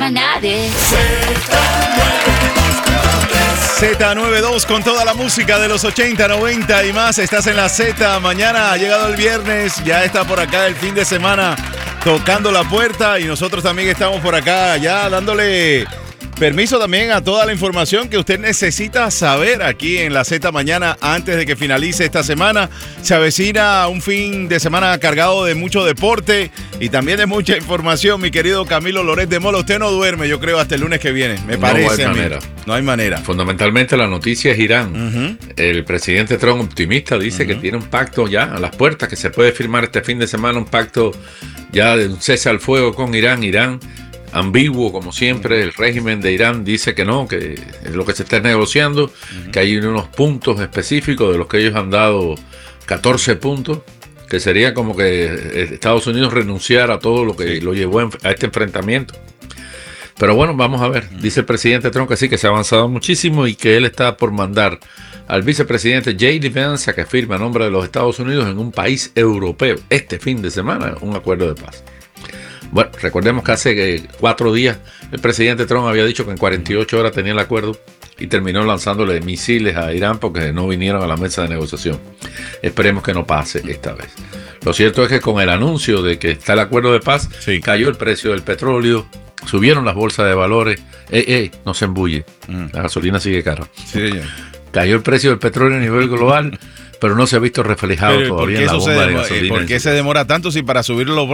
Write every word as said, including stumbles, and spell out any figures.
para nadie. Z noventa y dos con toda la música de los ochenta, noventa y más. Estás en la Z. Mañana ha llegado el viernes. Ya está por acá el fin de semana tocando la puerta. Y nosotros también estamos por acá ya dándole permiso también a toda la información que usted necesita saber aquí en la Z Mañana antes de que finalice esta semana. Se avecina un fin de semana cargado de mucho deporte y también de mucha información, mi querido Camilo Loret de Mola. Usted no duerme, yo creo, hasta el lunes que viene, me parece. No hay manera. No hay manera. Fundamentalmente la noticia es Irán. Uh-huh. El presidente Trump, optimista, dice uh-huh. que tiene un pacto ya a las puertas, que se puede firmar este fin de semana un pacto ya de un cese al fuego con Irán. Irán ambiguo, como siempre, el régimen de Irán dice que no, que es lo que se está negociando, uh-huh. que hay unos puntos específicos de los que ellos han dado catorce puntos, que sería como que Estados Unidos renunciara a todo lo que sí. lo llevó a este enfrentamiento. Pero bueno, vamos a ver. Dice el presidente Trump que sí, que se ha avanzado muchísimo y que él está por mandar al vicepresidente J D Vance a que firme a nombre de los Estados Unidos en un país europeo este fin de semana un acuerdo de paz. Bueno, recordemos que hace eh, cuatro días el presidente Trump había dicho que en cuarenta y ocho horas tenía el acuerdo y terminó lanzándole misiles a Irán porque no vinieron a la mesa de negociación. Esperemos que no pase esta vez. Lo cierto es que con el anuncio de que está el acuerdo de paz, sí. cayó el precio del petróleo, subieron las bolsas de valores. ¡Ey, ey! No se embulle. Mm. La gasolina sigue cara. Sí, cayó el precio del petróleo a nivel global, pero no se ha visto reflejado todavía en la bomba de gasolina. ¿Por qué se demora tanto si para subir los